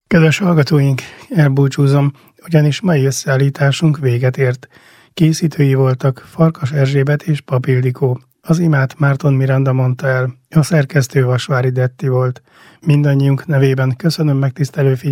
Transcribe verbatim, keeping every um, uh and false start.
Kedves hallgatóink, elbúcsúzom, ugyanis mai összeállításunk véget ért. Készítői voltak Farkas Erzsébet és Pap Ildikó. Az imát Márton Miranda mondta el, a szerkesztő Vasvári Detti volt. Mindannyiunk nevében köszönöm megtisztelő figyelmet.